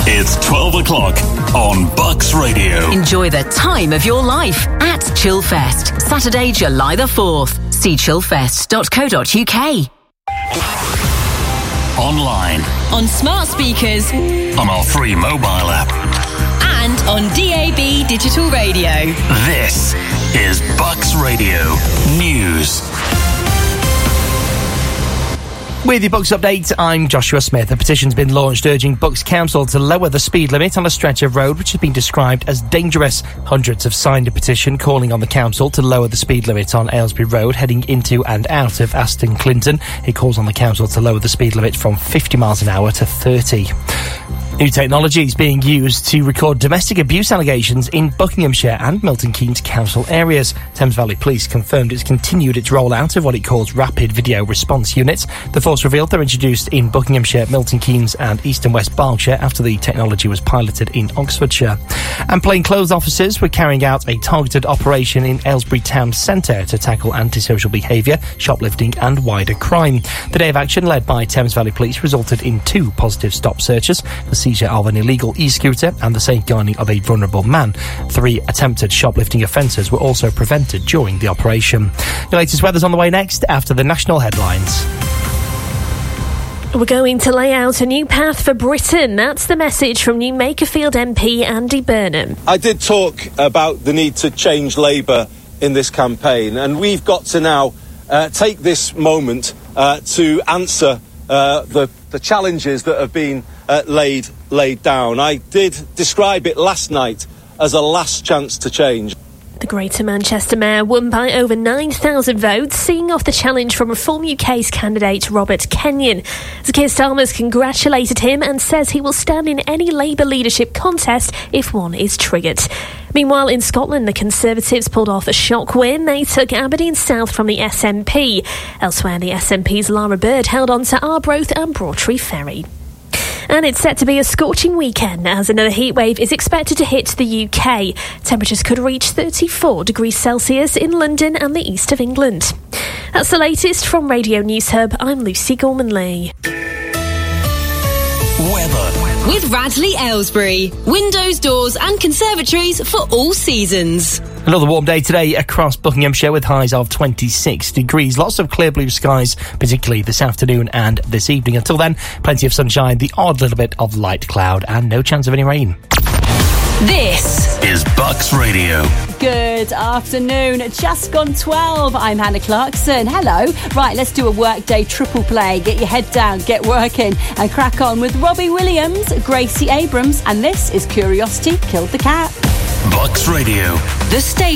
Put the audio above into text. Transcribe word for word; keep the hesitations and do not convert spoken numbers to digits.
It's twelve o'clock on Bucks Radio. Enjoy the time of your life at Chillfest, Saturday, July the fourth. See chillfest dot co dot uk. Online. On smart speakers. On our free mobile app. And on D A B digital radio. This is Bucks Radio News. With your Bucks update, I'm Joshua Smith. A petition's been launched urging Bucks Council to lower the speed limit on a stretch of road which has been described as dangerous. Hundreds have signed a petition calling on the council to lower the speed limit on Aylesbury Road heading into and out of Aston Clinton. It calls on the council to lower the speed limit from fifty miles an hour to thirty. New technology is being used to record domestic abuse allegations in Buckinghamshire and Milton Keynes council areas. Thames Valley Police confirmed it's continued its rollout of what it calls rapid video response units. The force revealed they're introduced in Buckinghamshire, Milton Keynes and East and West Berkshire after the technology was piloted in Oxfordshire. And plainclothes officers were carrying out a targeted operation in Aylesbury town centre to tackle antisocial behaviour, shoplifting and wider crime. The day of action, led by Thames Valley Police, resulted in two positive stop searches, the seizure of an illegal e-scooter and the safeguarding of a vulnerable man. Three attempted shoplifting offences were also prevented during the operation. The latest weather's on the way next after the national headlines. We're going to lay out a new path for Britain. That's the message from New Makerfield M P Andy Burnham. I did talk about the need to change Labour in this campaign, and we've got to now uh, take this moment uh, to answer uh, the, the challenges that have been uh, laid laid down. I did describe it last night as a last chance to change. The Greater Manchester Mayor won by over nine thousand votes, seeing off the challenge from Reform U K's candidate Robert Kenyon. Sir Keir Starmer's congratulated him and says he will stand in any Labour leadership contest if one is triggered. Meanwhile, in Scotland, the Conservatives pulled off a shock win. They took Aberdeen South from the S N P. Elsewhere, the S N P's Lara Bird held on to Arbroath and Broadtree Ferry. And it's set to be a scorching weekend as another heatwave is expected to hit the U K. Temperatures could reach thirty-four degrees Celsius in London and the east of England. That's the latest from Radio News Hub. I'm Lucy Gorman-Lee. Weather. With Radley Aylesbury. Windows, doors and conservatories for all seasons. Another warm day today across Buckinghamshire with highs of twenty-six degrees. Lots of clear blue skies, particularly this afternoon and this evening. Until then, plenty of sunshine, the odd little bit of light cloud and no chance of any rain. This is Bucks Radio. Good afternoon. Just gone twelve. I'm Hannah Clarkson. Hello. Right, let's do a workday triple play. Get your head down, get working and crack on with Robbie Williams, Gracie Abrams, and this is Curiosity Killed the Cat. Bucks Radio. The station.